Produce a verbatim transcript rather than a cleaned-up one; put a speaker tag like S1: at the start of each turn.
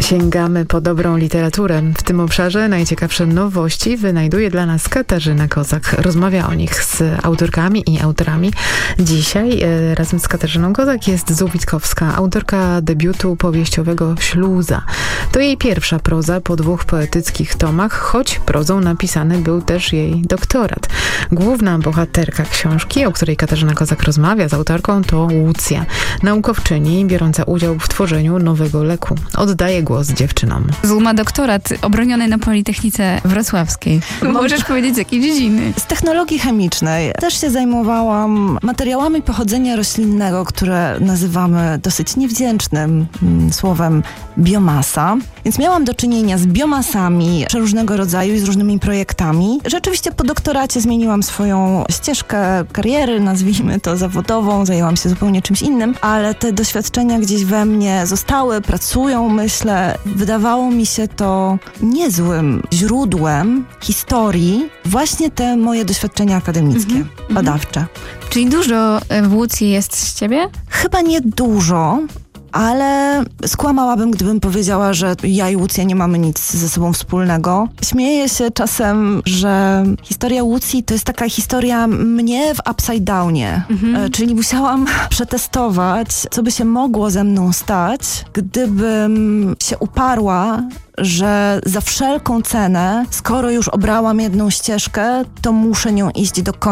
S1: Sięgamy po dobrą literaturę. W tym obszarze najciekawsze nowości wynajduje dla nas Katarzyna Kozak. Rozmawia o nich z autorkami i autorami. Dzisiaj e, razem z Katarzyną Kozak jest Zół Witkowska, autorka debiutu powieściowego Śluza. To jej pierwsza proza po dwóch poetyckich tomach, choć prozą napisany był też jej doktorat. Główna bohaterka książki, o której Katarzyna Kozak rozmawia z autorką, to Łucja, naukowczyni biorąca udział w tworzeniu nowego leku. Oddaję głos dziewczynom.
S2: Zół ma doktorat obroniony na Politechnice Wrocławskiej. Możesz powiedzieć z jakiej dziedziny?
S3: Z technologii chemicznej. Też się zajmowałam materiałami pochodzenia roślinnego, które nazywamy dosyć niewdzięcznym mm, słowem biomasa. Więc miałam do czynienia z biomasami przeróżnego rodzaju i z różnymi projektami. Rzeczywiście po doktoracie zmieniłam swoją ścieżkę kariery, nazwijmy to zawodową, zajęłam się zupełnie czymś innym, ale te doświadczenia gdzieś we mnie zostały, pracują, myślę. Wydawało mi się to niezłym źródłem historii, właśnie te moje doświadczenia akademickie, mm-hmm. badawcze.
S2: Czyli dużo w Łucji jest z ciebie?
S3: Chyba nie dużo. Ale skłamałabym, gdybym powiedziała, że ja i Łucja nie mamy nic ze sobą wspólnego. Śmieję się czasem, że historia Łucji to jest taka historia mnie w upside downie. Mhm. Czyli musiałam przetestować, co by się mogło ze mną stać, gdybym się uparła, że za wszelką cenę, skoro już obrałam jedną ścieżkę, to muszę nią iść do końca.